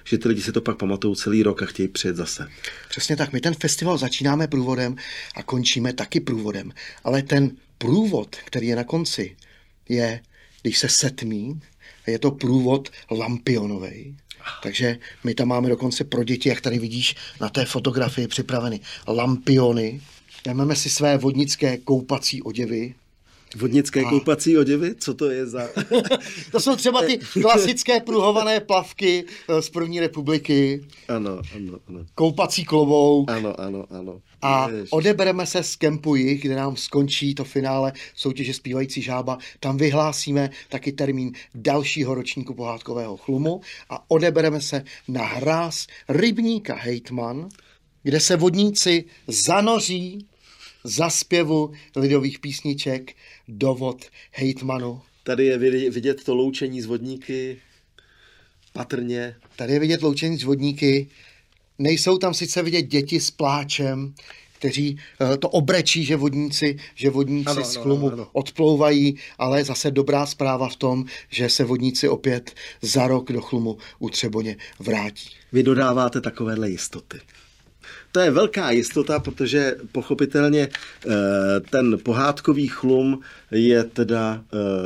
že ty lidi si to pak pamatují celý rok a chtějí přijet zase. Přesně tak, my ten festival začínáme průvodem a končíme taky průvodem, ale ten průvod, který je na konci, je, když se setmí, je to průvod lampionovej. Takže my tam máme dokonce pro děti, jak tady vidíš na té fotografii, připraveny lampiony. Vezmeme si své vodnické koupací oděvy. Vodnické koupací oděvy? Co to je za... To jsou třeba ty klasické pruhované plavky z první republiky. Ano. Koupací klobouk. Ano. A odebereme se z kempu Jih, kde nám skončí to finále soutěže Zpívající žába. Tam vyhlásíme taky termín dalšího ročníku pohádkového chlumu a odebereme se na hráz rybníka Hejtman, kde se vodníci zanoří za zpěvu lidových písniček do vod hejtmanu. Tady je vidět to loučení z vodníky patrně. Tady je vidět loučení z vodníky. Nejsou tam sice vidět děti s pláčem, kteří to obrečí, že vodníci z chlumu odplouvají, ale zase dobrá zpráva v tom, že se vodníci opět za rok do chlumu u Třeboně vrátí. Vy dodáváte takovéhle jistoty. To je velká jistota, protože pochopitelně ten pohádkový chlum je teda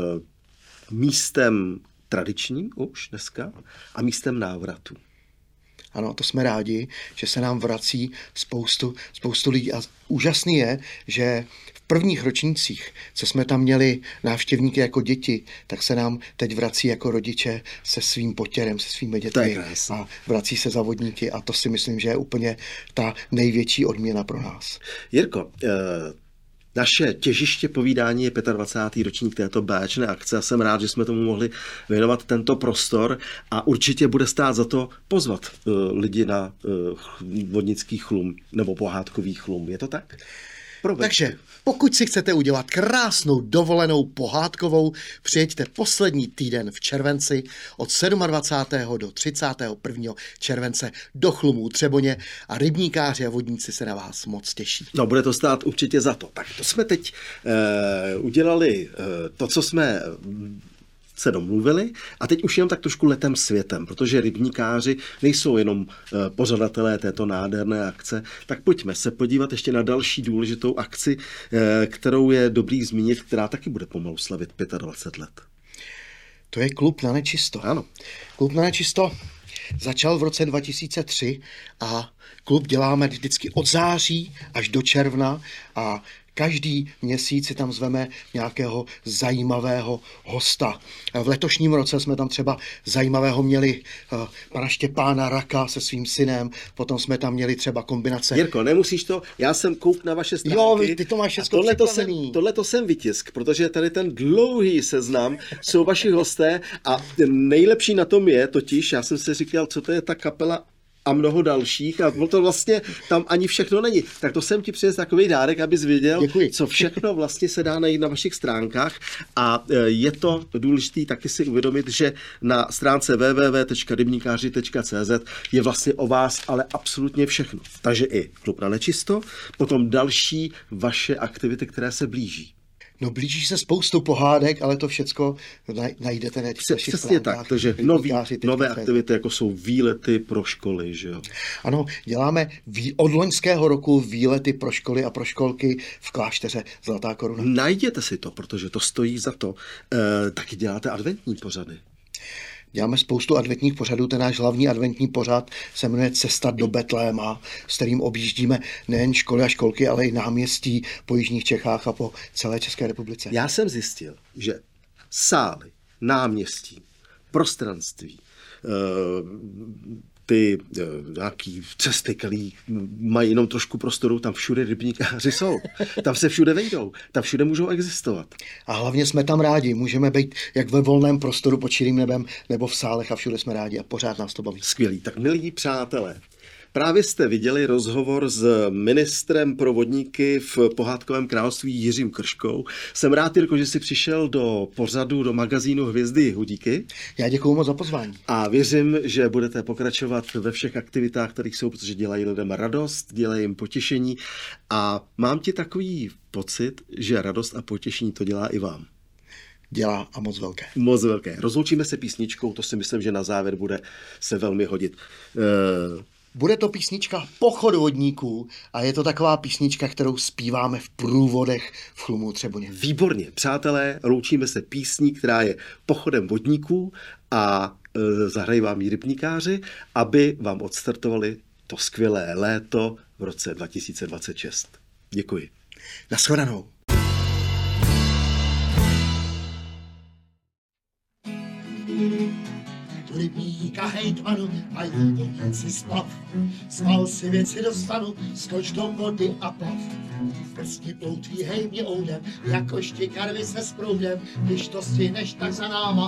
místem tradičním už dneska a místem návratu. Ano, to jsme rádi, že se nám vrací spoustu lidí. A úžasný je, že v prvních ročnících, co jsme tam měli návštěvníky jako děti, tak se nám teď vrací jako rodiče se svým potěrem, se svými dětmi a vrací se za vodníky a to si myslím, že je úplně ta největší odměna pro nás. Jirko, naše těžiště povídání je 25. ročník této báječné akce a jsem rád, že jsme tomu mohli věnovat tento prostor a určitě bude stát za to pozvat lidi na vodnický chlum nebo pohádkový chlum. Je to tak? Takže pokud si chcete udělat krásnou dovolenou pohádkovou, přijeďte poslední týden v červenci od 27. do 31. července do Chlumů Třeboně a rybníkáři a vodníci se na vás moc těší. No, bude to stát určitě za to. Tak to jsme teď udělali to, co jsme se domluvili a teď už jenom tak trošku letem světem, protože rybníkáři nejsou jenom pořadatelé této nádherné akce, tak pojďme se podívat ještě na další důležitou akci, kterou je dobrý zmínit, která taky bude pomalu slavit 25 let. To je Klub na nečisto. Ano. Klub na nečisto začal v roce 2003 a klub děláme vždycky od září až do června a každý měsíc si tam zveme nějakého zajímavého hosta. V letošním roce jsme tam třeba zajímavého měli pana Štěpána Raka se svým synem, potom jsme tam měli třeba kombinace. Jirko, nemusíš to, já jsem kouk na vaše stránky. Jo, ty to máš všechno připravený. Tohleto jsem vytisk, protože tady ten dlouhý seznam jsou vaši hosté a nejlepší na tom je totiž, já jsem si říkal, co to je ta kapela a mnoho dalších a to vlastně tam ani všechno není. Tak to jsem ti přinesl takový dárek, abys věděl, co všechno vlastně se dá najít na vašich stránkách a je to důležité taky si uvědomit, že na stránce www.rybníkáři.cz je vlastně o vás ale absolutně všechno. Takže i Klub na nečisto, potom další vaše aktivity, které se blíží. No blíží se spoustu pohádek, ale to všecko najdete na těch našich stránkách. Tak, takže nové aktivity, jako jsou výlety pro školy, že jo? Ano, děláme od loňského roku výlety pro školy a pro školky v klášteře Zlatá koruna. Najděte si to, protože to stojí za to. Taky děláte adventní pořady. Děláme spoustu adventních pořadů. Ten náš hlavní adventní pořad se jmenuje Cesta do Betléma, s kterým objíždíme nejen školy a školky, ale i náměstí po jižních Čechách a po celé České republice. Já jsem zjistil, že sály, náměstí, prostranství, ty nějaký cesty, které mají jenom trošku prostoru, tam všude rybníkáři jsou. Tam se všude vejdou, tam všude můžou existovat. A hlavně jsme tam rádi, můžeme být jak ve volném prostoru pod širým nebem, nebo v sálech a všude jsme rádi a pořád nás to baví. Skvělý, tak milí přátelé, právě jste viděli rozhovor s ministrem pro vodníky v pohádkovém království Jiřím Krškou. Jsem rád, Jirko, že jsi přišel do pořadu, do magazínu Hvězdy Hudíky. Já děkuju moc za pozvání. A věřím, že budete pokračovat ve všech aktivitách, které jsou, protože dělají lidem radost, dělají jim potěšení. A mám ti takový pocit, že radost a potěšení to dělá i vám. dělá a moc velké. Moc velké. Rozloučíme se písničkou, to si myslím, že na závěr bude se velmi hodit. Bude to písnička Pochod vodníků a je to taková písnička, kterou zpíváme v průvodech v Chlumu Třeboně. Výborně, přátelé, loučíme se písní, která je Pochodem vodníků a zahrají vám ji rybníkáři, aby vám odstartovali to skvělé léto v roce 2026. Děkuji. Nashledanou. Rybníka hejtmanu a vodníci splav. Sval si věci dostanu, skoč do vody a plav. Prsti ploutví hej mě oudem, jako štěkarvy se s proudem, když to stihneš tak za náma,